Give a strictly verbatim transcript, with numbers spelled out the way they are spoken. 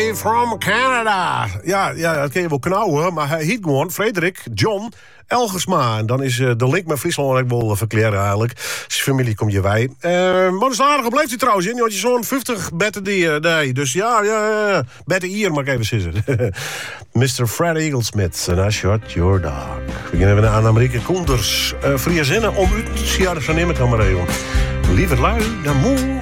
way from Canada. Ja, ja, dat ken je wel knauwen, maar hij heet gewoon Frederik John Elgersma. En dan is uh, de link met Friesland ook wel verklaren eigenlijk. Zijn familie komt je wij. Uh, maar dat is een aardige bleef hij trouwens in. Je had je zo'n vijftig betten die uh, nee. Dus ja, ja, ja. Betten hier, mag ik even zitten. mister Fred Eaglesmith. En I shot your dog. We gaan even naar Amerika Koenders. Uh, vrije zinnen om u te zien, dat zo nemen kan maar even. Lieve lui, dan moe.